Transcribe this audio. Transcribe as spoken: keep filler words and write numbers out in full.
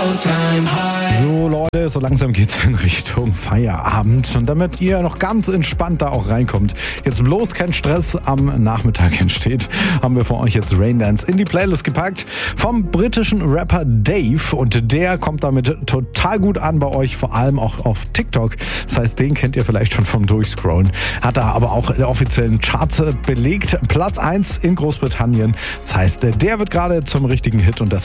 So Leute, so langsam geht's in Richtung Feierabend und damit ihr noch ganz entspannt da auch reinkommt, jetzt bloß kein Stress am Nachmittag entsteht, haben wir für euch jetzt Raindance in die Playlist gepackt vom britischen Rapper Dave und der kommt damit total gut an bei euch, vor allem auch auf TikTok. Das heißt, den kennt ihr vielleicht schon vom Durchscrollen. Hat er aber auch in der offiziellen Charts belegt. Platz eins in Großbritannien. Das heißt, der wird gerade zum richtigen Hit und das